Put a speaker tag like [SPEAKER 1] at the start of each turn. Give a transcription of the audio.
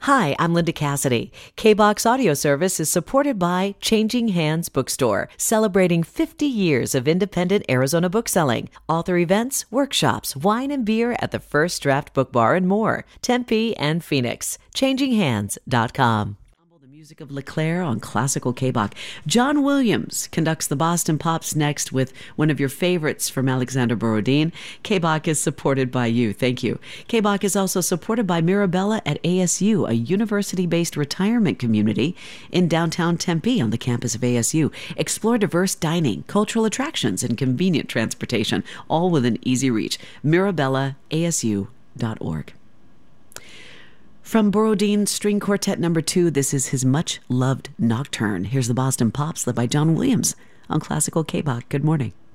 [SPEAKER 1] Hi, I'm Linda Cassidy. K-Box Audio Service is supported by Changing Hands Bookstore, celebrating 50 years of independent Arizona bookselling. Author events, workshops, wine and beer at the First Draft Book Bar and more. Tempe and Phoenix. ChangingHands.com. Music of LeClaire on Classical K-Bach. John Williams conducts the Boston Pops next with one of your favorites from Alexander Borodin. K-Bach is supported by you. Thank you. K-Bach is also supported by Mirabella at ASU, a university-based retirement community in downtown Tempe on the campus of ASU. Explore diverse dining, cultural attractions, and convenient transportation, all within easy reach. MirabellaASU.org. From Borodin String Quartet No. 2, this is his much-loved Nocturne. Here's the Boston Pops, led by John Williams on Classical K-Bach. Good morning.